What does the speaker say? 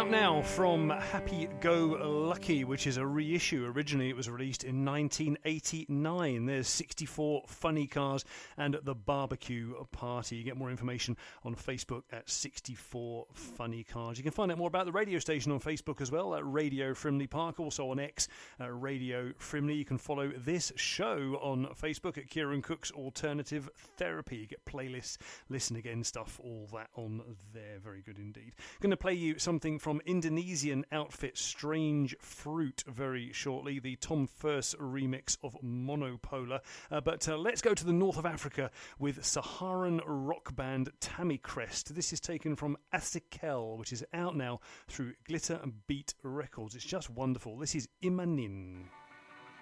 out now from Happy Go Lucky, which is a reissue. Originally it was released in 1989. There's 64 Funny Cars and The Barbecue Party. You get more information on Facebook at 64 Funny Cars. You can find out more about the radio station on Facebook as well, at Radio Frimley Park, also on X at Radio Frimley. You can follow this show on Facebook at Kieran Cook's Alternative Therapy. You get playlists, listen again stuff, all that on there. Very good indeed. Going to play you something from Indonesian outfit Strange Fruit very shortly, the Tom First remix of Monopolar. But let's go to the north of Africa with Saharan rock band Tammy Crest. This is taken from Asikel, which is out now through Glitter and Beat Records. It's just wonderful. This is Imanin.